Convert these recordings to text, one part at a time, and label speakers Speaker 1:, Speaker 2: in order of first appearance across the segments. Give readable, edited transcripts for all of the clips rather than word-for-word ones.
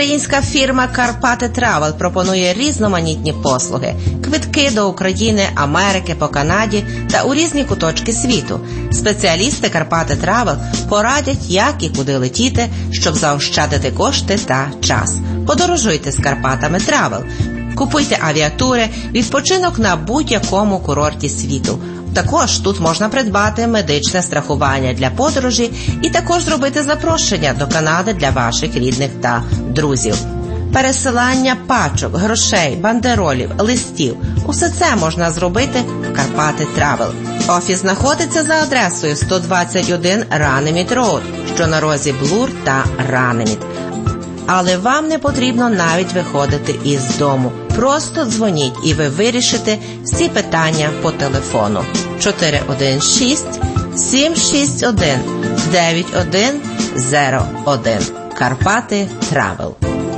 Speaker 1: Українська фірма «Карпати Травел» пропонує різноманітні послуги, квитки до України, Америки, по Канаді та у різні куточки світу. Спеціалісти «Карпати Травел» порадять, як і куди летіти, щоб заощадити кошти та час. Подорожуйте з «Карпатами Травел». Купуйте авіатури, відпочинок на будь-якому курорті світу. Також тут можна придбати медичне страхування для подорожі і також зробити запрошення до Канади для ваших рідних та друзів. Пересилання пачок, грошей, бандеролів, листів – усе це можна зробити в «Карпати Травел». Офіс знаходиться за адресою 121 Ранеміт Роуд, що на розі Блур та Ранеміт. Але вам не потрібно навіть виходити із дому. Просто дзвоніть і ви вирішите всі питання по телефону. 416-761-9101. Карпати Травел.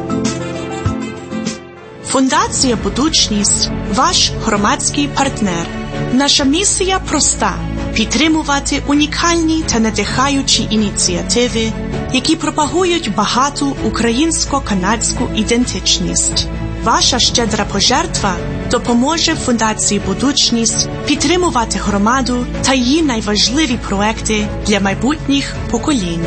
Speaker 2: Фундація «Будучність» – ваш громадський партнер. Наша місія проста – підтримувати унікальні та надихаючі ініціативи, які пропагують багату українсько-канадську ідентичність. Ваша щедра пожертва допоможе Фундації «Будучність» підтримувати громаду та її найважливі проекти для майбутніх поколінь.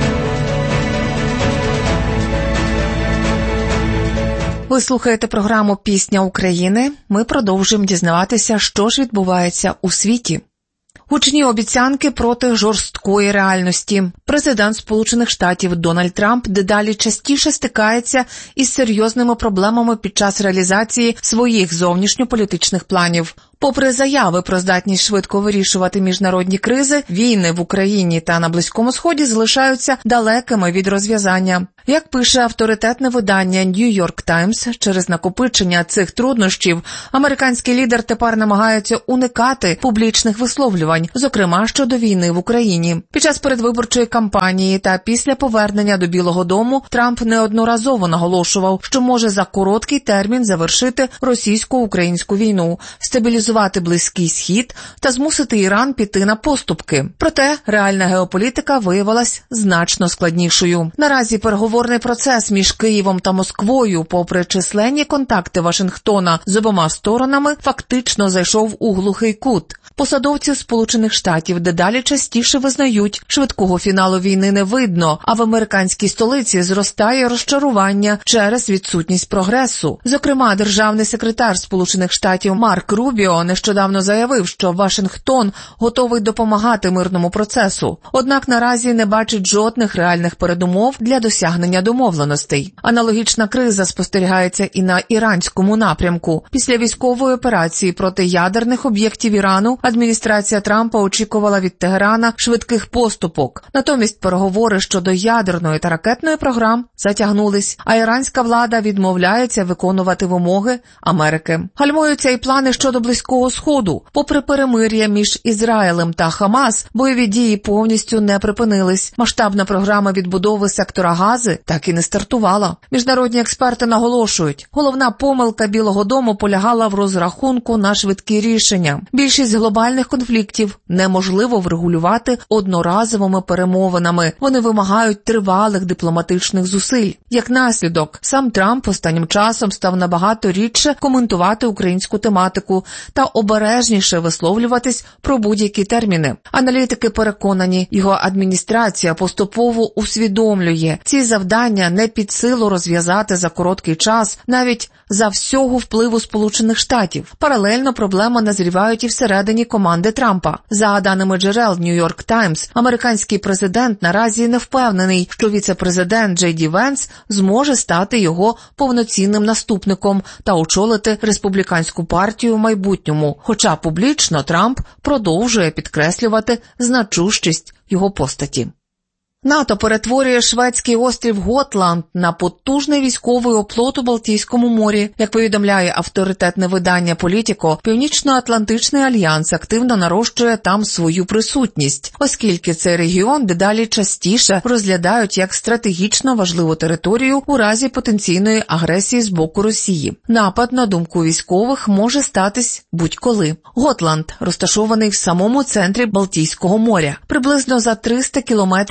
Speaker 3: Ви слухаєте програму «Пісня України». Ми продовжуємо дізнаватися, що ж відбувається у світі. Гучні обіцянки проти жорсткої реальності. Президент Сполучених Штатів Дональд Трамп дедалі частіше стикається із серйозними проблемами під час реалізації своїх зовнішньополітичних планів. Попри заяви про здатність швидко вирішувати міжнародні кризи, війни в Україні та на Близькому Сході залишаються далекими від розв'язання. Як пише авторитетне видання New York Times, через накопичення цих труднощів американський лідер тепер намагається уникати публічних висловлювань, зокрема щодо війни в Україні. Під час передвиборчої кампанії та після повернення до Білого дому Трамп неодноразово наголошував, що може за короткий термін завершити російсько-українську війну, стабілізувати Близький Схід та змусити Іран піти на поступки. Проте реальна геополітика виявилась значно складнішою. Наразі переговорний процес між Києвом та Москвою, попри численні контакти Вашингтона з обома сторонами, фактично зайшов у глухий кут. Посадовці Сполучених Штатів дедалі частіше визнають, швидкого фіналу війни не видно, а в американській столиці зростає розчарування через відсутність прогресу. Зокрема, державний секретар Сполучених Штатів Марк Рубіо нещодавно заявив, що Вашингтон готовий допомагати мирному процесу. Однак наразі не бачить жодних реальних передумов для досягнення домовленостей. Аналогічна криза спостерігається і на іранському напрямку. Після військової операції проти ядерних об'єктів Ірану адміністрація Трампа очікувала від Тегерана швидких поступок. Натомість переговори щодо ядерної та ракетної програм затягнулись, а іранська влада відмовляється виконувати вимоги Америки. Гальмуються і плани щодо Близького Сходу. Попри перемир'я між Ізраїлем та Хамас, бойові дії повністю не припинились. Масштабна програма відбудови сектора Гази так і не стартувала. Міжнародні експерти наголошують, головна помилка Білого дому полягала в розрахунку на швидкі рішення. Більшість глобальних конфліктів неможливо врегулювати одноразовими перемовинами. Вони вимагають тривалих дипломатичних зусиль. Як наслідок, сам Трамп останнім часом став набагато рідше коментувати українську тематику та обережніше висловлюватись про будь-які терміни. Аналітики переконані, його адміністрація поступово усвідомлює, ці завдання не під силу розв'язати за короткий час, навіть за всього впливу Сполучених Штатів. Паралельно проблеми назрівають і всередині команди Трампа. За даними джерел New York Times, американський президент наразі не впевнений, що віце-президент Джей Ді Венс зможе стати його повноцінним наступником та очолити республіканську партію в майбутньому, хоча публічно Трамп продовжує підкреслювати значущість його постаті. НАТО перетворює шведський острів Готланд на потужний військовий оплот у Балтійському морі. Як повідомляє авторитетне видання «Політіко», Північно-Атлантичний альянс активно нарощує там свою присутність, оскільки цей регіон дедалі частіше розглядають як стратегічно важливу територію у разі потенційної агресії з боку Росії. Напад, на думку військових, може статись будь-коли. Готланд розташований в самому центрі Балтійського моря, приблизно за 300 кілометрів від Росії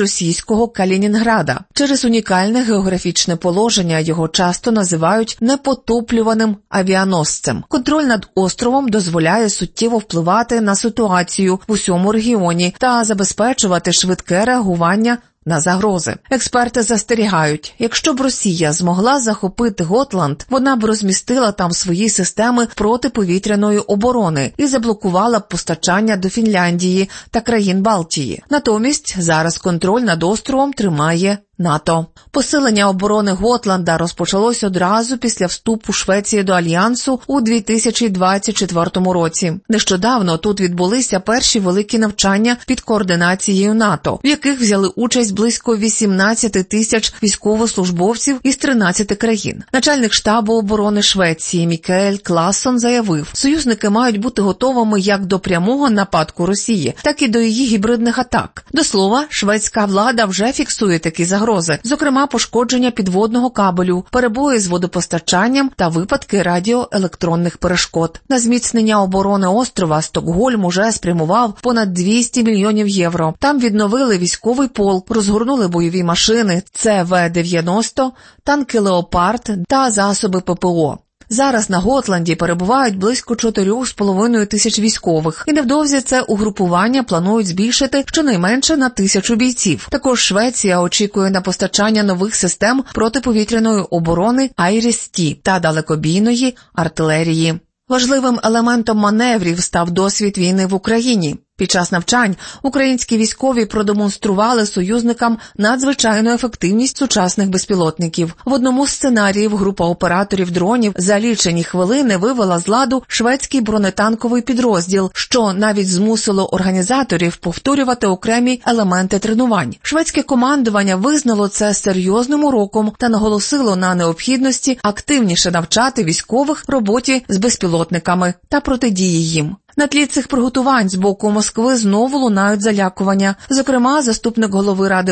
Speaker 3: російського Калінінграда. Через унікальне географічне положення його часто називають непотоплюваним авіаносцем. Контроль над островом дозволяє суттєво впливати на ситуацію в усьому регіоні та забезпечувати швидке реагування на загрози. Експерти застерігають, якщо б Росія змогла захопити Готланд, вона б розмістила там свої системи протиповітряної оборони і заблокувала б постачання до Фінляндії та країн Балтії. Натомість зараз контроль над островом тримає НАТО. Посилення оборони Готланда розпочалось одразу після вступу Швеції до Альянсу у 2024 році. Нещодавно тут відбулися перші великі навчання під координацією НАТО, в яких взяли участь близько 18 тисяч військовослужбовців із 13 країн. Начальник штабу оборони Швеції Мікаель Классон заявив, союзники мають бути готовими як до прямого нападку Росії, так і до її гібридних атак. До слова, шведська влада вже фіксує такі загрози, зокрема пошкодження підводного кабелю, перебої з водопостачанням та випадки радіоелектронних перешкод. На зміцнення оборони острова Стокгольм уже спрямував понад 200 мільйонів євро. Там відновили військовий полк, розгорнули бойові машини ЦВ-90, танки «Леопард» та засоби ППО. Зараз на Готланді перебувають близько 4,5 тисяч військових, і невдовзі це угрупування планують збільшити щонайменше на 1000 бійців. Також Швеція очікує на постачання нових систем протиповітряної оборони «Айріс-Ті» та далекобійної артилерії. Важливим елементом маневрів став досвід війни в Україні. Під час навчань українські військові продемонстрували союзникам надзвичайну ефективність сучасних безпілотників. В одному з сценаріїв група операторів дронів за лічені хвилини вивела з ладу шведський бронетанковий підрозділ, що навіть змусило організаторів повторювати окремі елементи тренувань. Шведське командування визнало це серйозним уроком та наголосило на необхідності активніше навчати військових роботі з безпілотниками та протидії їм. На тлі цих приготувань з боку Москви знову лунають залякування. Зокрема, заступник голови Ради